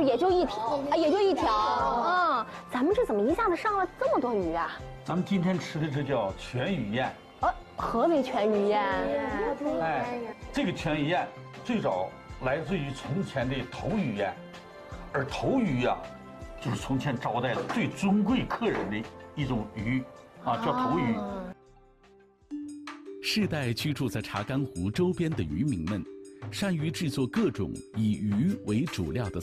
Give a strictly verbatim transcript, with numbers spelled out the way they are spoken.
也就一条啊，也就一条啊。咱们这怎么一下子上了这么多鱼啊？ 咱们今天吃的这叫全鱼宴。 呃，何为全鱼宴？ 哎，这个全鱼宴最早来自于从前的头鱼宴，而头鱼呀、啊，就是从前招待的最尊贵客人的一种鱼啊，叫头鱼。 世代居住在查干湖周边的渔民们，善于制作各种以鱼为主料的